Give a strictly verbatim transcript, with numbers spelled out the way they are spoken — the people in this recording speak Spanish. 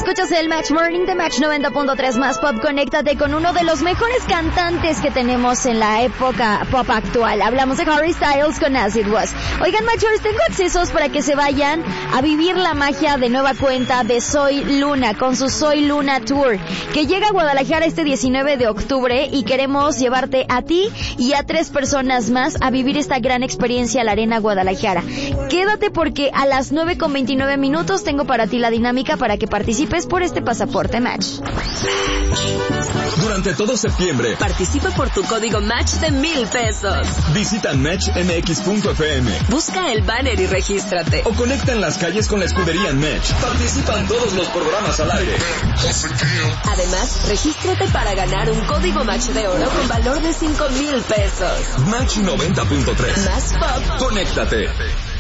Escuchas el Match Morning de Match noventa punto tres más Pop. Conéctate con uno de los mejores cantantes que tenemos en la época pop actual. Hablamos de Harry Styles con As It Was. Oigan, Matchers, tengo accesos para que se vayan a vivir la magia de nueva cuenta de Soy Luna con su Soy Luna Tour, que llega a Guadalajara este diecinueve de octubre y queremos llevarte a ti y a tres personas más a vivir esta gran experiencia a la Arena Guadalajara. Quédate porque a las nueve con veintinueve minutos tengo para ti la dinámica para que participes por este pasaporte Match. Durante todo septiembre, participa por tu código Match de mil pesos. Visita match m x punto f m. Busca el banner y regístrate. O conecta en las calles con la escudería Match. Participan todos los programas al aire. Además, regístrate para ganar un código Match de oro con valor de cinco mil pesos. Match noventa punto tres. Más pop. Conéctate.